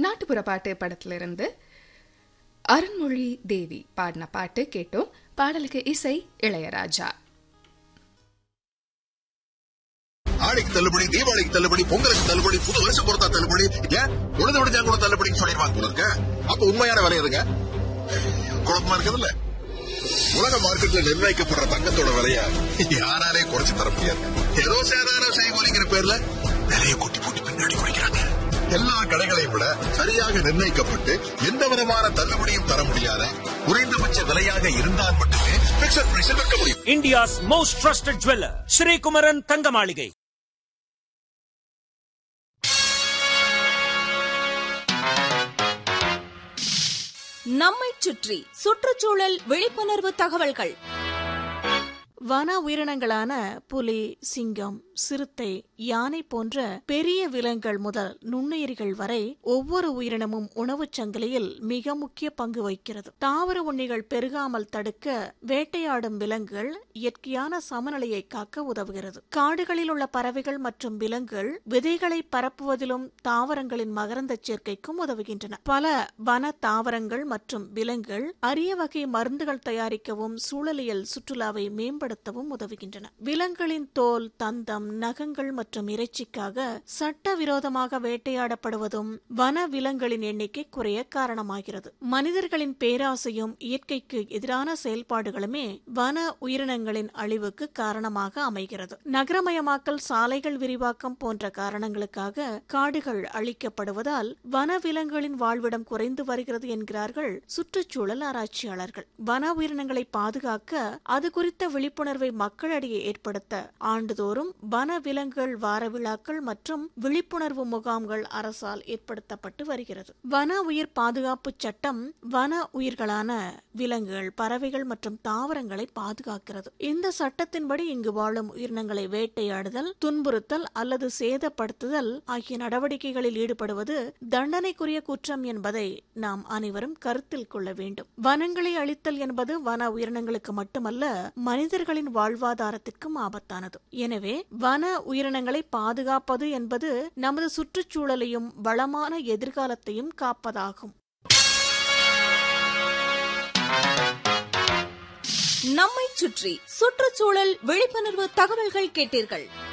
நாட்டுப்புற பாட்டு படத்திலிருந்து அருண்மொழி தேவி பாடின பாட்டு கேட்டோம். பாடலுக்கு இசை இளையராஜா. ஆடிக்கு தள்ளுபடி, தீபாவளிக்கு தள்ளுபடி, பொங்கலுக்கு தள்ளுபடி, புது வருஷம் பொறுத்தா தள்ளுபடி, ஏன் உழுது விடுஞ்சா கூட தள்ளுபடின்னு சொல்லிடுவாங்க போல இருக்க. அப்ப உண்மையான விலை எதுங்க? குழப்பமா இருக்குதுல்ல. உலக மார்க்கெட்ல நிர்ணயிக்கப்படுற தங்கத்தோட விலைய யாராலே குறைச்சு தர முடியாது. ஏதோ சாதாரண செய்கூலிங்கிற பேர்ல விலைய கூட்டி போட்டு பின்னாடி குறைக்கிறாங்க. எல்லா கடைகளையும் விட சரியாக நிர்ணயிக்கப்பட்டு எந்த விதமான தள்ளுபடியும் தர முடியாத குறைந்தபட்ச விலையாக இருந்தால் மட்டுமே பிக்சட் பிரைஸில் விற்க முடியும். India's most trusted jeweller Sri Kumaran தங்க மாளிகை. நம்மை சுற்றி சுற்றுச்சூழல் விழிப்புணர்வு தகவல்கள். வன உயிரினங்களான புலி, சிங்கம், சிறுத்தை, யானை போன்ற பெரிய விலங்குகள் முதல் நுண்ணுயிரிகள் வரை ஒவ்வொரு உயிரினமும் உணவுச் சங்கிலியில் மிக முக்கிய பங்கு வகிக்கிறது. தாவர உண்ணிகள் பெருகாமல் தடுக்க வேட்டையாடும் விலங்குகள் இயற்கையான சமநிலையை காக்க உதவுகிறது. காடுகளில் உள்ள பறவைகள் மற்றும் விலங்குகள் விதைகளை பரப்புவதிலும் தாவரங்களின் மகரந்த சேர்க்கைக்கும் உதவுகின்றன. பல வன தாவரங்கள் மற்றும் விலங்குகள் அரிய வகை மருந்துகள் தயாரிக்கவும் சூழலியல் சுற்றுலாவை மேம்படுத்தவும் உதவுகின்றன. விலங்குகளின் தோல், தந்தம், நகங்கள் மற்றும் இறைச்சிக்காக சட்டவிரோதமாக வேட்டையாடப்படுவதும் வன விலங்குகளின் எண்ணிக்கை குறைய காரணமாகிறது. மனிதர்களின் பேராசையும் இயற்கைக்கு எதிரான செயல்பாடுகளுமே வன உயிரினங்களின் அழிவுக்கு காரணமாக அமைகிறது. நகரமயமாக்கல், சாலைகள் விரிவாக்கம் போன்ற காரணங்களுக்காக காடுகள் அழிக்கப்படுவதால் வன விலங்குகளின் வாழ்விடம் குறைந்து வருகிறது என்கிறார்கள் சுற்றுச்சூழல் ஆராய்ச்சியாளர்கள். வன உயிரினங்களை பாதுகாக்க அது குறித்த விழிப்புணர்வை மக்களிடையே ஏற்படுத்த ஆண்டுதோறும் வன விலங்குகள் வார விழாக்கள் மற்றும் விழிப்புணர்வு முகாம்கள் அரசால் ஏற்படுத்தப்பட்டு வருகிறது. வன உயிர் பாதுகாப்பு சட்டம் வன உயிர்களான விலங்குகள், பறவைகள் மற்றும் தாவரங்களை பாதுகாக்கிறது. இந்த சட்டத்தின்படி இங்கு வாழும் உயிரினங்களை வேட்டையாடுதல், துன்புறுத்தல் அல்லது சேதப்படுத்துதல் ஆகிய நடவடிக்கைகளில் ஈடுபடுவது தண்டனைக்குரிய குற்றம் என்பதை நாம் அனைவரும் கருத்தில் கொள்ள வேண்டும். வனங்களை அழித்தல் என்பது வன உயிரினங்களுக்கு மட்டுமல்ல, மனிதர்களின் வாழ்வாதாரத்திற்கும் ஆபத்தானது. எனவே வன உயிரினங்களை பாதுகாப்பது என்பது நமது சுற்றுச்சூழலையும் வளமான எதிர்காலத்தையும் காப்பதாகும். நம்மை சுற்றி சுற்றுச்சூழல் விழிப்புணர்வு தகவல்கள் கேட்டீர்கள்.